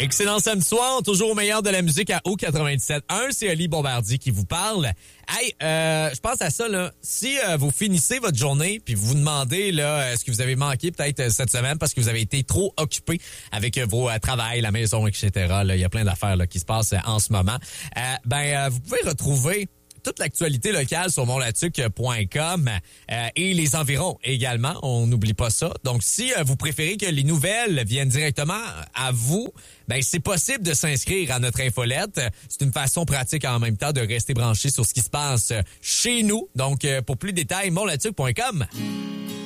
Excellent samedi soir, toujours au meilleur de la musique à O97.1. C'est Ali Bombardier qui vous parle. Hey, je pense à ça, là. Si vous finissez votre journée puis vous vous demandez là, ce que vous avez manqué peut-être cette semaine parce que vous avez été trop occupé avec vos travails, la maison, etc. Là, il y a plein d'affaires là, qui se passent en ce moment. Vous pouvez retrouver toute l'actualité locale sur monlatuc.com et les environs également. On n'oublie pas ça. Donc, si vous préférez que les nouvelles viennent directement à vous, c'est possible de s'inscrire à notre infolette. C'est une façon pratique en même temps de rester branché sur ce qui se passe chez nous. Donc, pour plus de détails, monlatuc.com.